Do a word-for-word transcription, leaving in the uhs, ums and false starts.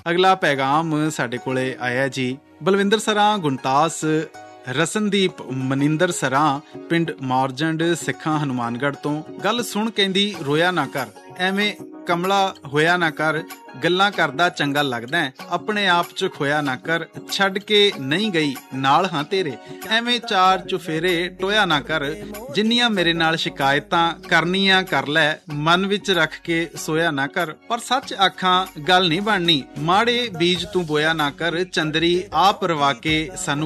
ਅਗਲਾ ਪੈਗਾਮ ਸਾਡੇ ਕੋਲੇ ਆਇਆ ਜੀ ਬਲਵਿੰਦਰ ਸਰਾਂ, ਗੁਣਤਾਸ, ਰਸਨਦੀਪ, ਮਨਿੰਦਰ ਸਰਾਂ, ਪਿੰਡ ਮੌਰਜੰਡ, ਸਿੱਖਾਂ, ਹਨੂਮਾਨਗੜ੍ਹ ਤੋਂ। ਗੱਲ ਸੁਣ ਕਹਿੰਦੀ ਰੋਇਆ ਨਾ ਕਰ, ਐਵੇਂ ਕਮਲਾ ਹੋਇਆ ਨਾ ਕਰ, ਗੱਲਾਂ ਕਰਦਾ ਚੰਗਾ ਲੱਗਦਾ, ਆਪਣੇ ਆਪ ਚ ਖੋਇਆ ਨਾ ਕਰ, ਛੱਡ ਕੇ ਨਹੀਂ ਗਈ ਨਾਲ ਹਾਂ ਤੇਰੇ, ਐਵੇਂ ਚਾਰ ਚੁਫੇਰੇ ਟੋਇਆ ਨਾ ਕਰ, ਜਿੰਨੀਆਂ ਮੇਰੇ ਨਾਲ ਸ਼ਿਕਾਇਤਾਂ ਕਰਨੀਆਂ ਕਰ ਲੈ, ਮਨ ਵਿੱਚ ਰੱਖ ਕੇ ਸੋਇਆ ਨਾ ਕਰ, ਪਰ ਸੱਚ ਆਖਾਂ ਗੱਲ ਨਹੀਂ ਬਣਨੀ, ਮਾੜੇ ਬੀਜ ਤੂੰ ਬੋਇਆ ਨਾ ਕਰ, ਚੰਦਰੀ ਆਪ ਰਵਾ ਕੇ ਸਾਨੂੰ